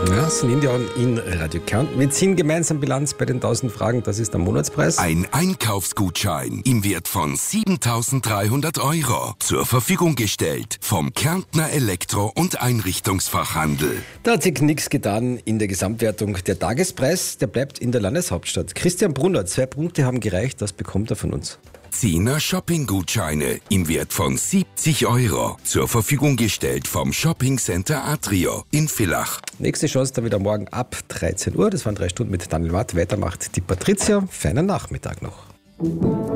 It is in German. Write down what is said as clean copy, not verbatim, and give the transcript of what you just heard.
Ja, Celine Dion in Radio Kärnten. Wir ziehen gemeinsam Bilanz bei den 1000 Fragen. Das ist der Monatspreis. Ein Einkaufsgutschein im Wert von 7.300 € zur Verfügung gestellt vom Kärntner Elektro- und Einrichtungsfachhandel. Da hat sich nichts getan in der Gesamtwertung. Der Tagespreis, der bleibt in der Landeshauptstadt. Christian Brunner, 2 Punkte haben gereicht. Das bekommt er von uns. 10er Shopping-Gutscheine im Wert von 70 € zur Verfügung gestellt vom Shopping-Center Atrio in Villach. Nächste Chance dann wieder morgen ab 13 Uhr. Das waren 3 Stunden mit Daniel Matt. Weiter macht die Patricia. Feinen Nachmittag noch.